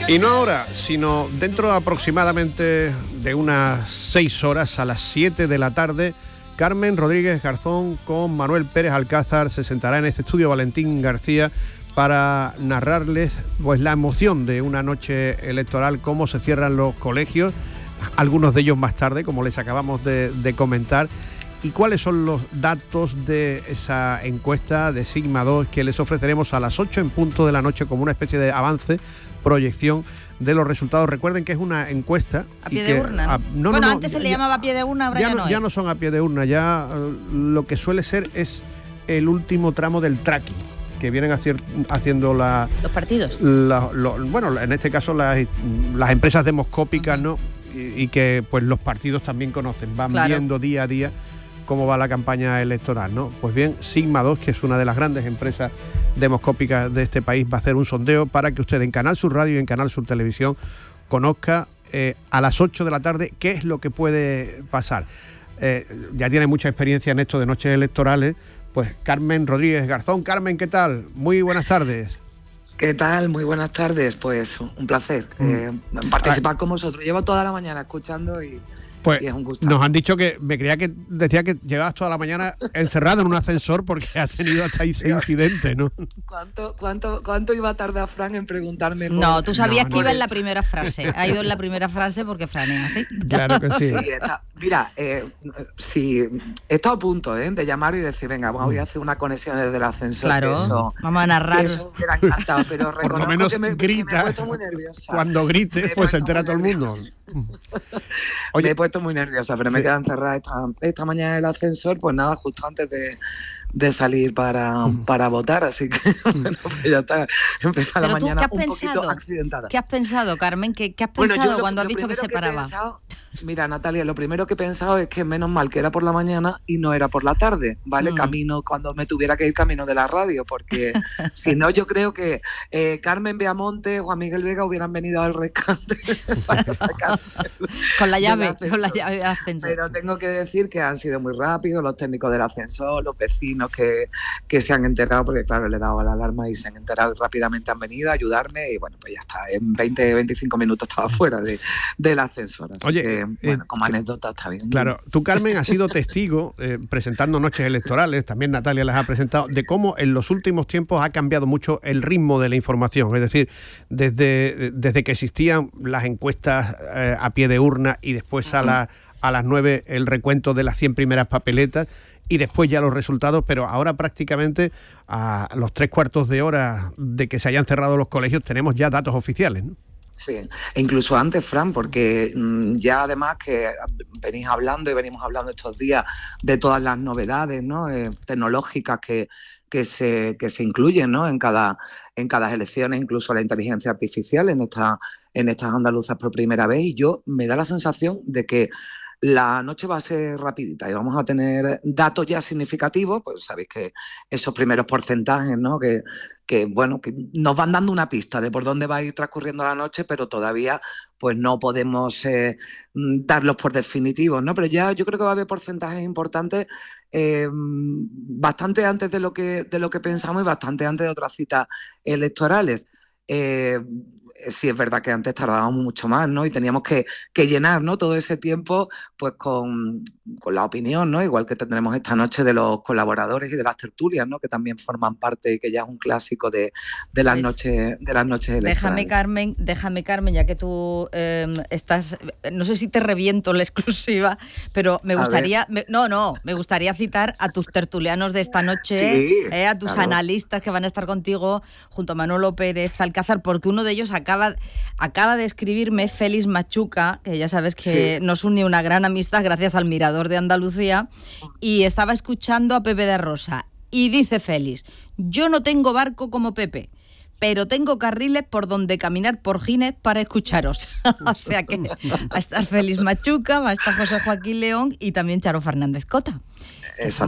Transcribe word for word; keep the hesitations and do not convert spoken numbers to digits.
Y no ahora, sino dentro aproximadamente de unas seis horas, a las siete de la tarde, Carmen Rodríguez Garzón con Manuel Pérez Alcázar se sentará en este estudio Valentín García para narrarles pues la emoción de una noche electoral, cómo se cierran los colegios, algunos de ellos más tarde, como les acabamos de, de comentar, y cuáles son los datos de esa encuesta de Sigma dos que les ofreceremos a las ocho en punto de la noche como una especie de avance, proyección de los resultados. Recuerden que es una encuesta. A pie y de que, urna. ¿no? A, no, bueno, no, no, antes ya, se le llamaba a pie de urna, ahora ya, ya no, no ya es. no son a pie de urna, ya uh, lo que suele ser es el último tramo del tracking que vienen hacer, haciendo la, los partidos. La, lo, bueno, en este caso las, las empresas demoscópicas, uh-huh. ¿no? Y, y que pues los partidos también conocen, van claro. viendo día a día cómo va la campaña electoral, ¿no? Pues bien, Sigma dos, que es una de las grandes empresas demoscópicas de este país, va a hacer un sondeo para que usted en Canal Sur Radio y en Canal Sur Televisión conozca eh, a las ocho de la tarde qué es lo que puede pasar. Eh, ya tiene mucha experiencia en esto de noches electorales, pues Carmen Rodríguez Garzón. Carmen, ¿qué tal? Muy buenas tardes. ¿Qué tal? Muy buenas tardes. Pues un placer mm. eh, participar ah. con vosotros. Llevo toda la mañana escuchando y... Pues nos han dicho que, me creía que decía que llevabas toda la mañana encerrado en un ascensor porque has tenido hasta ese incidente, ¿no? ¿Cuánto, cuánto, cuánto iba a tardar Fran en preguntarme? Por... No, tú sabías no, que no iba en la primera frase. Ha ido en la primera frase porque Fran es así. Claro que sí. sí está, mira, eh, sí, he estado a punto ¿eh? de llamar y decir, venga, voy a hacer una conexión desde el ascensor. Claro, eso, vamos a narrar. Eso me hubiera encantado, pero reconozco por lo menos que me, grita, que me he puesto muy nerviosa. Cuando grites, pues se entera todo el mundo. Oye, me he puesto muy nerviosa, pero me sí. he quedado encerrada esta, esta mañana en el ascensor, pues nada, justo antes de, de salir para, mm. para votar, así que bueno, pues ya está, empezó la mañana un pensado? poquito accidentada. ¿Qué has pensado, Carmen? ¿Qué, qué has pensado bueno, lo, cuando has dicho que se paraba? Pensado, mira, Natalia, lo primero que he pensado es que menos mal que era por la mañana y no era por la tarde, ¿vale? Mm. Camino, cuando me tuviera que ir camino de la radio, porque si no, yo creo que eh, Carmen Beamonte, Juan Miguel Vega hubieran venido al rescate para sacarme con la llave, con la llave del ascensor. Pero tengo que decir que han sido muy rápidos los técnicos del ascensor, los vecinos que, que se han enterado, porque claro, le he dado la alarma y se han enterado y rápidamente han venido a ayudarme y bueno, pues ya está, en veinte, veinticinco minutos estaba fuera de, del ascensor. Así Oye, que, eh, bueno, como eh, anécdota está bien. Claro, tú, Carmen, has sido testigo, eh, presentando noches electorales, también Natalia las ha presentado, de cómo en los últimos tiempos ha cambiado mucho el ritmo de la información, es decir, desde, desde que existían las encuestas eh, a pie de urna y después a, la, a las nueve el recuento de las cien primeras papeletas y después ya los resultados, pero ahora prácticamente a los tres cuartos de hora de que se hayan cerrado los colegios tenemos ya datos oficiales, ¿no? Sí, e incluso antes, Fran, porque mmm, ya además que venís hablando y venimos hablando estos días de todas las novedades, ¿no? eh, tecnológicas que, que, se, que se incluyen, ¿no? en cada en cada elección, incluso la inteligencia artificial en, esta, en estas andaluzas por primera vez, y yo me da la sensación de que la noche va a ser rapidita y vamos a tener datos ya significativos, pues sabéis que esos primeros porcentajes, ¿no? que, que bueno, que nos van dando una pista de por dónde va a ir transcurriendo la noche, pero todavía pues no podemos eh, darlos por definitivos, ¿no? Pero ya yo creo que va a haber porcentajes importantes eh, bastante antes de lo que de lo que pensamos y bastante antes de otras citas electorales. Eh, sí es verdad que antes tardábamos mucho más, ¿no? Y teníamos que, que llenar, ¿no? todo ese tiempo pues con, con la opinión, ¿no? Igual que tendremos esta noche de los colaboradores y de las tertulias, ¿no? Que también forman parte y que ya es un clásico de, de las pues, noches de las noches electorales. Déjame, Carmen, déjame, Carmen, ya que tú eh, estás, no sé si te reviento la exclusiva, pero me gustaría, me, no, no, me gustaría citar a tus tertulianos de esta noche, sí, eh, a tus claro. analistas que van a estar contigo junto a Manolo Pérez Alcázar, porque uno de ellos acaba Acaba, acaba de escribirme Félix Machuca, que ya sabes que sí. nos une una gran amistad gracias al Mirador de Andalucía, y estaba escuchando a Pepe de Rosa. Y dice Félix, yo no tengo barco como Pepe, pero tengo carriles por donde caminar por Gines para escucharos. O sea que va a estar Félix Machuca, va a estar José Joaquín León y también Charo Fernández Cota. Exacto.